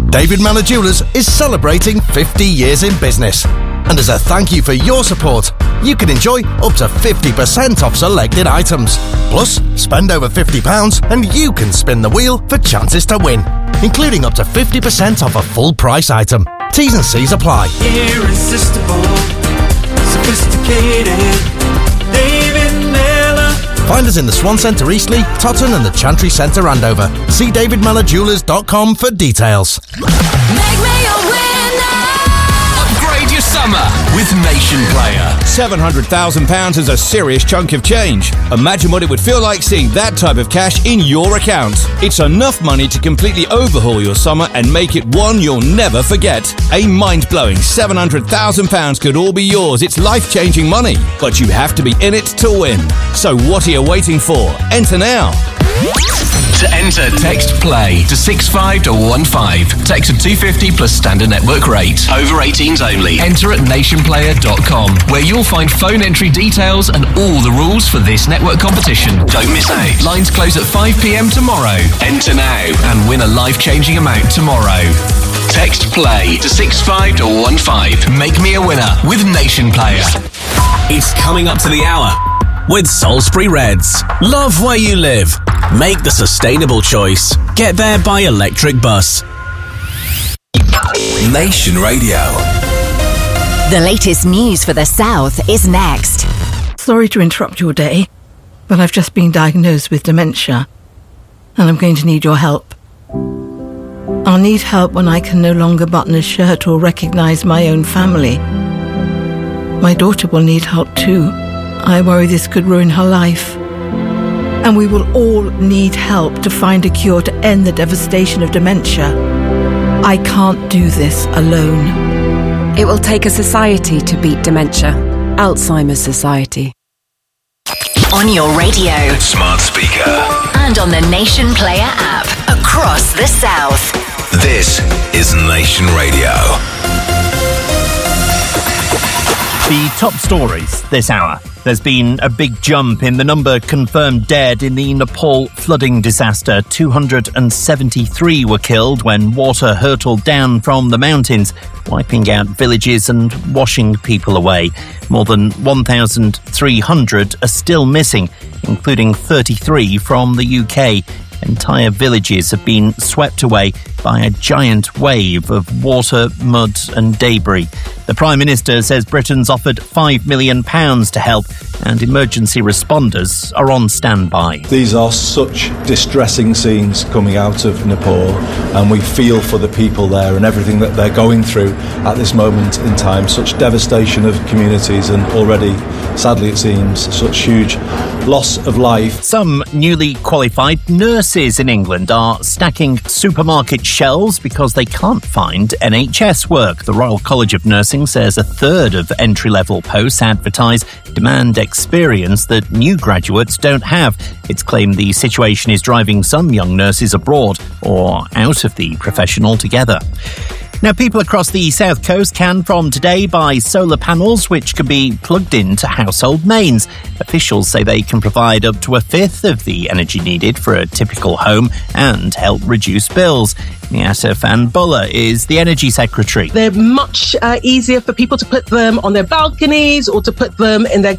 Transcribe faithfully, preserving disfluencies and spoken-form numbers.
David Mellor Jewellers is celebrating fifty years in business. And as a thank you for your support, you can enjoy up to fifty percent off selected items. Plus, spend over fifty pounds and you can spin the wheel for chances to win, including up to fifty percent off a full price item. T's and C's apply. Irresistible, sophisticated, David Mellor. Find us in the Swan Centre Eastleigh, Totton and the Chantry Centre Andover. See david mellor jewellers dot com for details. Make me a winner. Upgrade your summer with Nation Player. seven hundred thousand pounds is a serious chunk of change. Imagine what it would feel like seeing that type of cash in your account. It's enough money to completely overhaul your summer and make it one you'll never forget. A mind-blowing seven hundred thousand pounds could all be yours. It's life-changing money, but you have to be in it to win. So what are you waiting for? Enter now. To enter, text PLAY to six five one five. Text at two fifty plus standard network rate. Over eighteens only. Enter at nation player dot com, where you'll find phone entry details and all the rules for this network competition. Don't miss out. Lines close at five p.m. tomorrow. Enter now and win a life-changing amount tomorrow. Text PLAY to six five one five. Make me a winner with Nation Player. It's coming up to the hour with Salisbury Reds. Love where you live. Make the sustainable choice. Get there by electric bus. Nation Radio. The latest news for the South is next. Sorry to interrupt your day, but I've just been diagnosed with dementia, and I'm going to need your help. I'll need help when I can no longer button a shirt or recognise my own family. My daughter will need help too. I worry this could ruin her life. And we will all need help to find a cure to end the devastation of dementia. I can't do this alone. It will take a society to beat dementia. Alzheimer's Society. On your radio, Smart speaker. and on the Nation Player app across the South. This is Nation Radio. The top stories this hour. There's been a big jump in the number confirmed dead in the Nepal flooding disaster. two hundred seventy-three were killed when water hurtled down from the mountains, wiping out villages and washing people away. More than one thousand three hundred are still missing, including thirty-three from the U K. Entire villages have been swept away by a giant wave of water, mud and debris. The Prime Minister says Britain's offered five million pounds to help and emergency responders are on standby. These are such distressing scenes coming out of Nepal, and we feel for the people there and everything that they're going through at this moment in time. Such devastation of communities and already, sadly it seems, such huge loss of life. Some newly qualified nurses in England are stacking supermarket shelves because they can't find N H S work. The Royal College of Nursing says a third of entry-level posts advertise demand experience that new graduates don't have. It's claimed the situation is driving some young nurses abroad or out of the profession altogether. Now, people across the South Coast can, from today, buy solar panels which can be plugged into household mains. Officials say they can provide up to a fifth of the energy needed for a typical home and help reduce bills. Niata Fanbulla is the Energy Secretary. They're much uh, easier for people to put them on their balconies or to put them in their